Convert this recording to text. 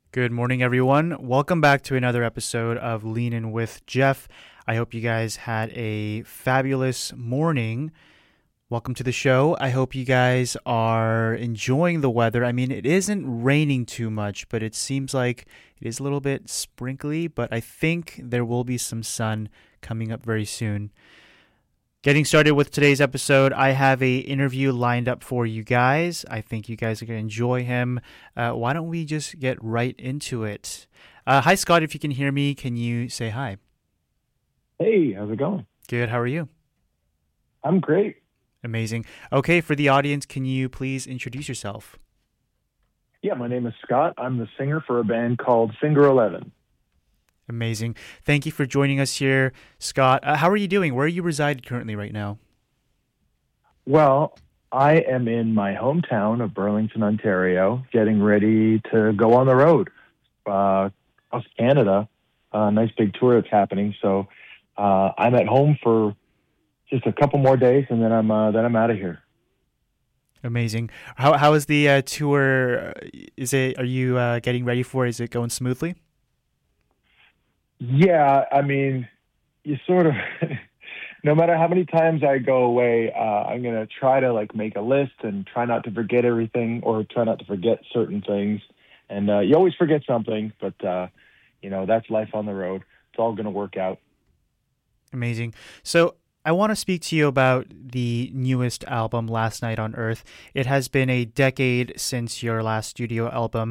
Good morning, everyone. Welcome back to another episode of Lean In with Jeff. I hope you guys had a fabulous morning. Welcome to the show. I hope you guys are enjoying the weather. I mean, it isn't raining too much, but it seems like it is a little bit sprinkly, but I think there will be some sun coming up very soon. Getting started with today's episode, I have a interview lined up for you guys. I think you guys are going to enjoy him. Why don't we just get right into it? Hi, Scott. If you can hear me, can you say hi? Hey, how's it going? Good. How are you? I'm great. Amazing. Okay, for the audience, can you please introduce yourself? Yeah, my name is Scott. I'm the singer for a band called Finger 11. Amazing. Thank you for joining us here, Scott. How are you doing? Where are you resided currently right now? Well, I am in my hometown of Burlington, Ontario, getting ready to go on the road across Canada. A nice big tour that's happening. So I'm at home for just a couple more days, and then I'm out of here. Amazing. How is the tour? Are you getting ready for it? Is it going smoothly? Yeah, I mean, you sort of, no matter how many times I go away, I'm gonna try to like make a list and try not to forget everything or try not to forget certain things. And you always forget something, but that's life on the road. It's all gonna work out. Amazing. So I want to speak to you about the newest album, Last Night on Earth. It has been a decade since your last studio album.